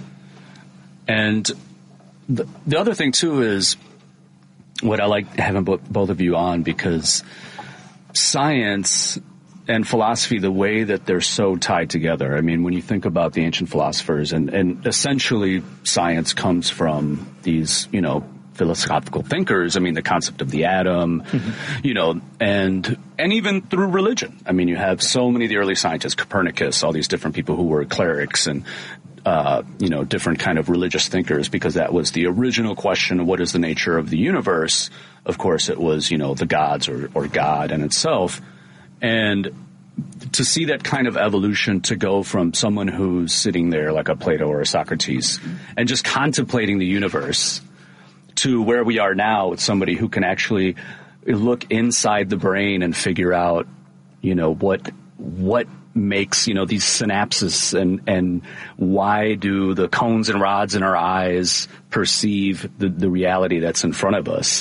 Speaker 14: And the other thing too is what I like having both of you on, because science and philosophy, the way that they're so tied together. I mean, when you think about the ancient philosophers, and essentially science comes from these, philosophical thinkers. I mean, the concept of the atom, and even through religion. I mean, you have so many of the early scientists, Copernicus, all these different people who were clerics and, different kind of religious thinkers, because that was the original question of what is the nature of the universe. Of course, it was, the gods or God in itself. And to see that kind of evolution, to go from someone who's sitting there like a Plato or a Socrates and just contemplating the universe to where we are now with somebody who can actually look inside the brain and figure out, what makes, these synapses and why do the cones and rods in our eyes perceive the reality that's in front of us.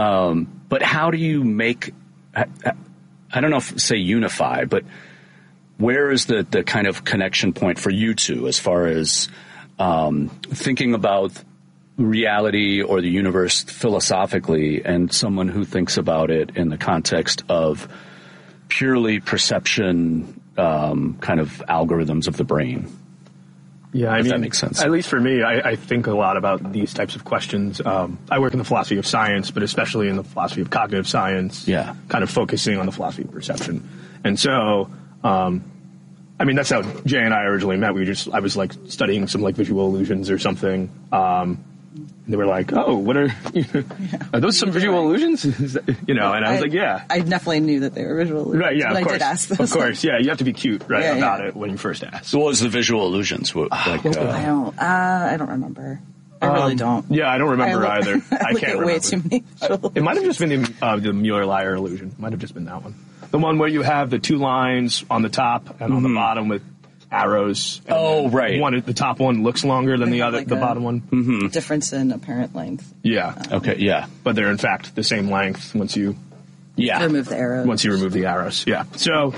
Speaker 14: But how do you make... I don't know if say unify, but where is the kind of connection point for you two as far as thinking about reality or the universe philosophically, and someone who thinks about it in the context of purely perception kind of algorithms of the brain?
Speaker 15: Yeah,
Speaker 14: if that makes sense.
Speaker 15: At least for me, I think a lot about these types of questions. I work in the philosophy of science, but especially in the philosophy of cognitive science.
Speaker 14: Yeah.
Speaker 15: Kind of focusing on the philosophy of perception. And so, that's how Jay and I originally met. I was like studying some like visual illusions or something. They were like, "Oh, what are those some visual illusions?" And I was like, "Yeah."
Speaker 16: I definitely knew that they were visual illusions.
Speaker 15: Right, yeah,
Speaker 16: but
Speaker 15: of course.
Speaker 16: I did ask those.
Speaker 15: Of course, yeah. You have to be cute, right, about it when you first ask.
Speaker 14: So what was the visual illusions?
Speaker 16: I don't remember. I really don't.
Speaker 15: Yeah, I don't remember either. I can't remember.
Speaker 16: Way too many.
Speaker 15: It might have just been the Mueller-Lyer illusion. Might have just been that one. The one where you have the two lines on the top and on the bottom with arrows.
Speaker 14: Right.
Speaker 15: The top one looks longer than the bottom one.
Speaker 16: Mm-hmm. Difference in apparent length.
Speaker 15: Yeah.
Speaker 14: Okay. Yeah.
Speaker 15: But they're in fact the same length once you.
Speaker 14: Yeah.
Speaker 16: Remove the arrows.
Speaker 15: Once you remove the arrows. Yeah. So,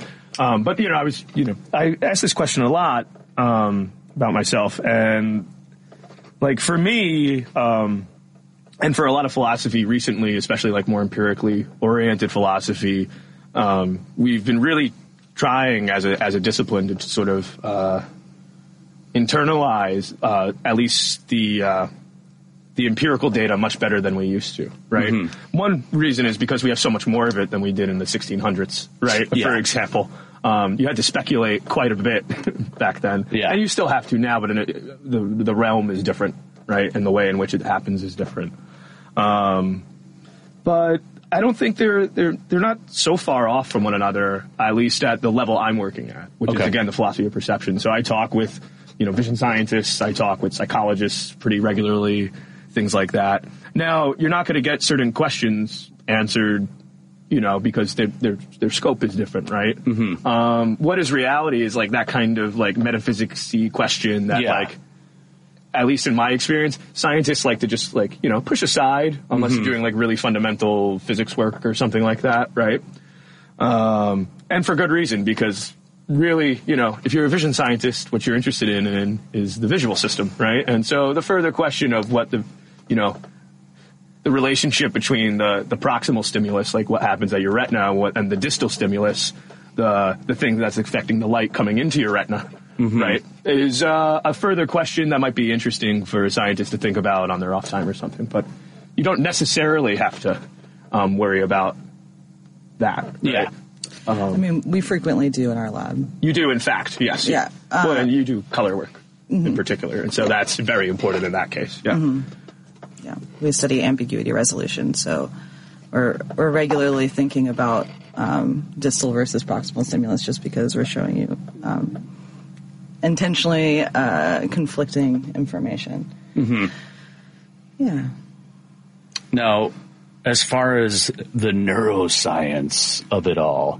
Speaker 15: I asked this question a lot about myself, and like for me, and for a lot of philosophy recently, especially like more empirically oriented philosophy, we've been really trying as a discipline to sort of internalize at least the empirical data much better than we used to, right? Mm-hmm. One reason is because we have so much more of it than we did in the 1600s, right? Yeah. For example, you had to speculate quite a bit back then, and you still have to now, but the realm is different, right? And the way in which it happens is different. But I don't think they're not so far off from one another, at least at the level I'm working at, which is again the philosophy of perception. So I talk with vision scientists, I talk with psychologists pretty regularly, things like that. Now you're not going to get certain questions answered, because their scope is different, right? Mm-hmm. What is reality is like that kind of like metaphysics-y question that like. At least in my experience, scientists like to just push aside unless you're doing like really fundamental physics work or something like that, right? And for good reason, because really, if you're a vision scientist, what you're interested in is the visual system, right? And so the further question of what the relationship between the proximal stimulus, like what happens at your retina, and the distal stimulus, the thing that's affecting the light coming into your retina. Mm-hmm. Right, is a further question that might be interesting for scientists to think about on their off time or something. But you don't necessarily have to worry about that. Right?
Speaker 16: Yeah, we frequently do in our lab.
Speaker 15: You do, in fact, yes.
Speaker 16: Yeah,
Speaker 15: and you do color work in particular, and so that's very important in that case. Yeah,
Speaker 16: yeah. We study ambiguity resolution, so we're regularly thinking about distal versus proximal stimulus, just because we're showing you. Intentionally conflicting information. Mm-hmm. Yeah.
Speaker 14: Now, as far as the neuroscience of it all,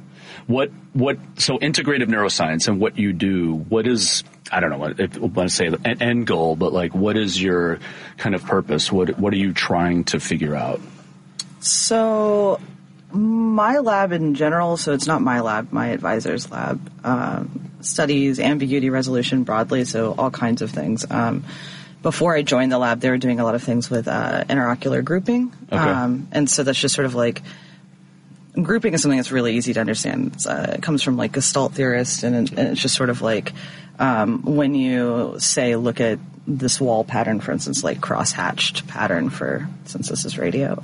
Speaker 14: so integrative neuroscience and what you do, what is, I don't know, if I want to say an end goal, but like what is your kind of purpose? What are you trying to figure out?
Speaker 16: So my lab in general, so it's not my lab, my advisor's lab, studies ambiguity resolution broadly, so all kinds of things. Before I joined the lab, they were doing a lot of things with interocular grouping. Okay. And so that's just sort of like, grouping is something that's really easy to understand. It comes from like Gestalt theorists, and it's just sort of like when you say, look at this wall pattern, for instance, like cross-hatched pattern since this is radio.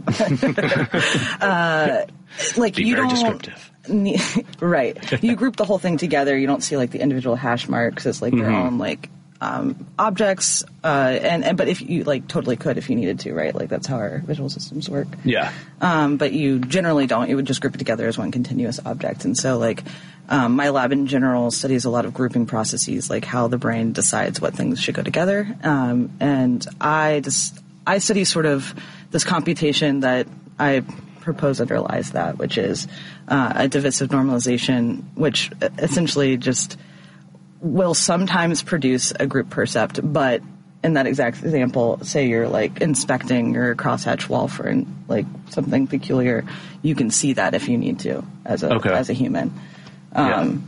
Speaker 16: Like you don't. Descriptive. Right. You group the whole thing together. You don't see like the individual hash marks as like their own like objects. But if you like totally could if you needed to, right? Like that's how our visual systems work.
Speaker 14: Yeah.
Speaker 16: But you generally don't. You would just group it together as one continuous object. And so like my lab in general studies a lot of grouping processes, like how the brain decides what things should go together. And I study sort of this computation that I propose underlies that, which is a divisive normalization, which essentially just will sometimes produce a group percept, but in that exact example, say you're like inspecting your crosshatch wall for like something peculiar, you can see that if you need to as a human.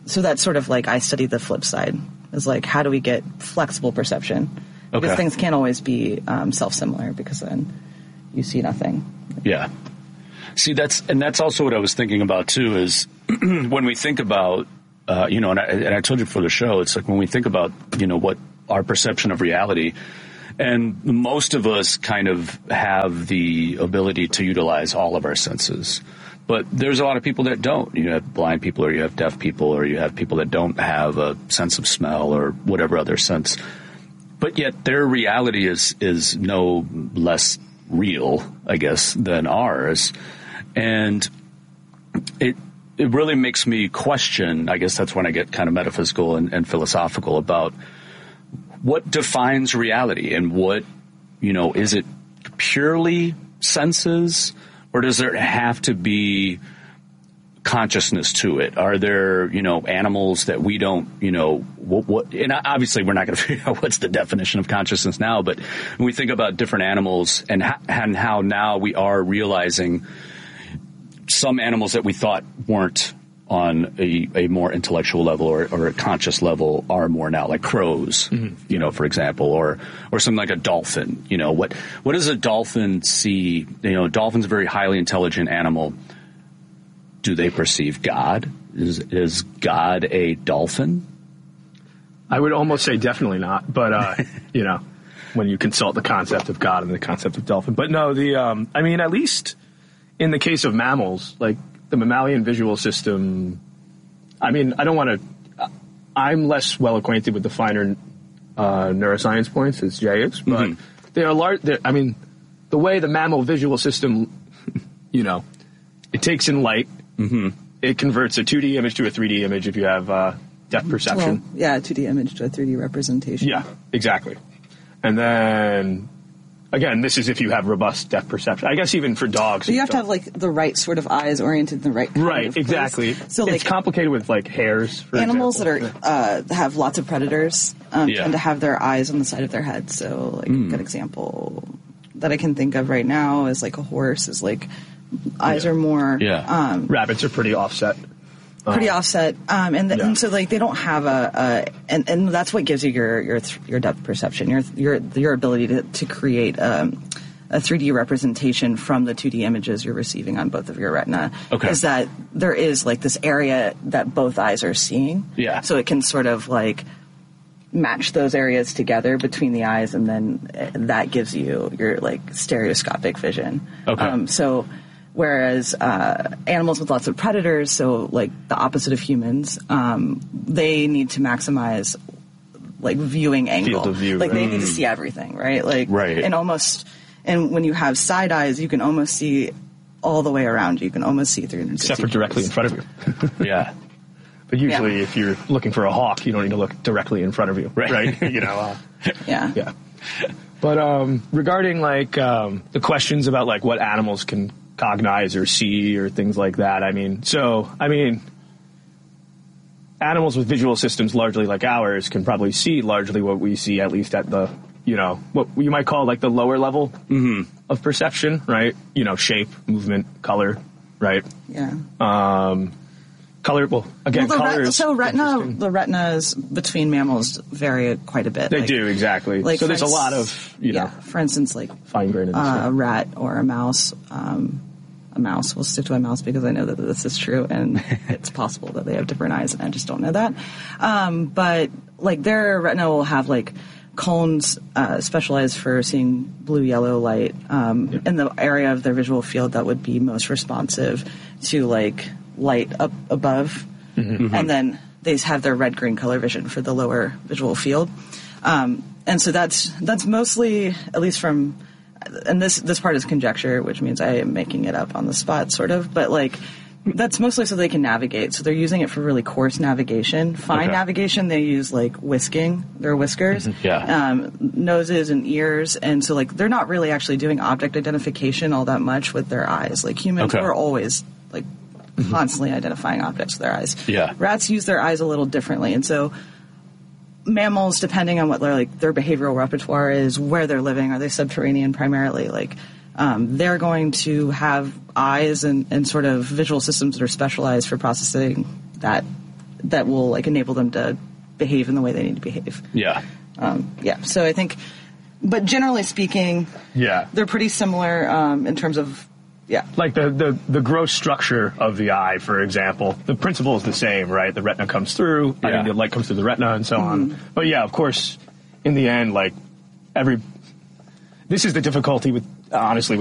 Speaker 16: so that's sort of like I study the flip side. Is like, how do we get flexible perception? Because things can't always be self-similar, because then you see nothing.
Speaker 14: Yeah. See, that's also what I was thinking about too, is when we think about, and I told you before the show, it's like when we think about, what our perception of reality, and most of us kind of have the ability to utilize all of our senses. But there's a lot of people that don't. You have blind people, or you have deaf people, or you have people that don't have a sense of smell or whatever other sense. But yet their reality is no less real, I guess, than ours. And it really makes me question, I guess that's when I get kind of metaphysical and philosophical about what defines reality, and what, is it purely senses, or does there have to be consciousness to it? Are there, animals that we don't, what, and obviously we're not going to figure out what's the definition of consciousness now, but when we think about different animals and how now we are realizing some animals that we thought weren't on a more intellectual level or a conscious level are more now, like crows, for example, or something like a dolphin. What does a dolphin see? A dolphin's a very highly intelligent animal. Do they perceive God? Is God a dolphin?
Speaker 15: I would almost say definitely not, but when you consult the concept of God and the concept of dolphin. But no, at least in the case of mammals, like the mammalian visual system, I'm less well acquainted with the finer neuroscience points as Jay is, but they are large. The way the mammal visual system, it takes in light, it converts a 2D image to a 3D image if you have depth perception.
Speaker 16: Well, yeah, a 2D image to a 3D representation.
Speaker 15: Yeah, exactly. And then, again, this is if you have robust depth perception. I guess even for dogs.
Speaker 16: But you have to have the right sort of eyes oriented in the right kind
Speaker 15: right,
Speaker 16: of
Speaker 15: exactly.
Speaker 16: place. So
Speaker 15: it's complicated with hairs. For
Speaker 16: animals
Speaker 15: example.
Speaker 16: that are have lots of predators tend to have their eyes on the side of their head. So a good example that I can think of right now is like a horse is eyes are more.
Speaker 15: Yeah. Rabbits are pretty offset.
Speaker 16: And so they don't have and that's what gives you your depth perception, your ability to create a 3D representation from the 2D images you're receiving on both of your retina.
Speaker 14: Okay.
Speaker 16: Is that there is this area that both eyes are seeing.
Speaker 14: Yeah.
Speaker 16: So it can sort of match those areas together between the eyes, and then that gives you your stereoscopic vision.
Speaker 14: Okay.
Speaker 16: Whereas animals with lots of predators, so the opposite of humans, they need to maximize viewing angle.
Speaker 15: Field of view.
Speaker 16: They need to see everything, right?
Speaker 14: Right.
Speaker 16: And when you have side eyes, you can almost see all the way around you. You can almost see 360
Speaker 15: except for directly in front of you.
Speaker 14: Yeah.
Speaker 15: But usually, if you're looking for a hawk, you don't need to look directly in front of you, right?
Speaker 16: Yeah.
Speaker 15: Yeah. But regarding the questions about what animals can cognize or see or things like that. Animals with visual systems largely like ours can probably see largely what we see, at least at the, what you might call the lower level of perception, right? Shape, movement, color, right?
Speaker 16: Yeah.
Speaker 15: Color, colors.
Speaker 16: So the retinas between mammals vary quite a bit.
Speaker 15: They do, exactly. So there's a lot of,
Speaker 16: for instance,
Speaker 15: fine-grained
Speaker 16: a rat or a mouse. A mouse. We'll stick to a mouse because I know that this is true, and it's possible that they have different eyes, and I just don't know that. But their retina will have cones specialized for seeing blue-yellow light in the area of their visual field that would be most responsive to light up above, and then they have their red-green color vision for the lower visual field. And so that's mostly, at least from. And this part is conjecture, which means I am making it up on the spot, sort of. But that's mostly so they can navigate. So they're using it for really coarse navigation. Fine navigation, they use whisking, their whiskers, noses and ears, and so they're not really actually doing object identification all that much with their eyes. Humans are always constantly identifying objects with their eyes.
Speaker 14: Yeah.
Speaker 16: Rats use their eyes a little differently, and so. Mammals, depending on what their behavioral repertoire is, where they're living, are they subterranean primarily? They're going to have eyes and sort of visual systems that are specialized for processing that that will like enable them to behave in the way they need to behave.
Speaker 14: Yeah.
Speaker 16: So I think, but generally speaking, they're pretty similar in terms of. Yeah.
Speaker 15: Like the gross structure of the eye, for example, the principle is the same, right? The retina comes through, the light comes through the retina and so on. But yeah, of course, in the end, like this is the difficulty with, honestly,